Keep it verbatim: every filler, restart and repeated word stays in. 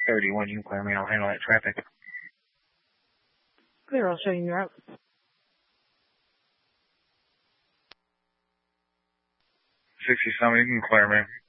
thirty-one, you can clear me. I'll handle that traffic. Clear, I'll show you your route. sixty-seven, you can clear me.